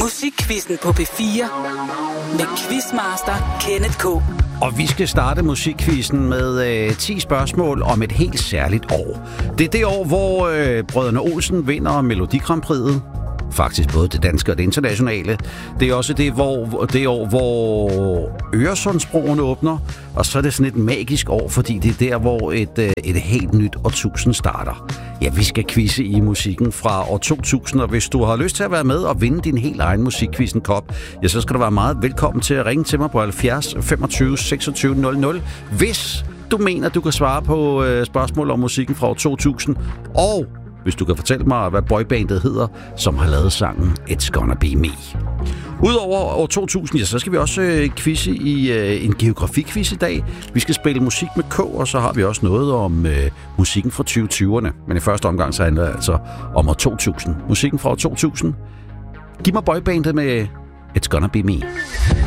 Musikquizzen på P4 med Quizmaster Kenneth K. Og vi skal starte musikquizzen med 10 spørgsmål om et helt særligt år. Det er det år, hvor Brødrene Olsen vinder Melodi Grand Prix'et. Faktisk både det danske og det internationale. Det er også det år, hvor Øresundsbroen åbner. Og så er det sådan et magisk år, fordi det er der, hvor et helt nyt årtusind starter. Ja, vi skal quizze i musikken fra år 2000, og hvis du har lyst til at være med og vinde din helt egen musikquizzen-kop, ja, så skal du være meget velkommen til at ringe til mig på 70 25 26 00, hvis du mener, du kan svare på spørgsmål om musikken fra år 2000, og hvis du kan fortælle mig, hvad boybandet hedder, som har lavet sangen It's Gonna Be Me. Udover år 2000, ja, så skal vi også quizze i en geografiquiz i dag. Vi skal spille musik med K, og så har vi også noget om musikken fra 2020'erne. Men i første omgang så handler det altså om år 2000. Musikken fra år 2000. Giv mig boybandet med It's Gonna Be Me.